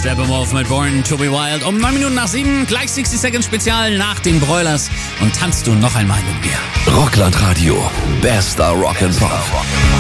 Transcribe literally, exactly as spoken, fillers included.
Steppenwolf mit Born to be Wild. Um neun Minuten nach sieben, gleich sechzig Seconds Spezial nach den Broilers. Und tanzt du noch einmal mit mir. Rockland Radio. Bester Rock'n'Pop.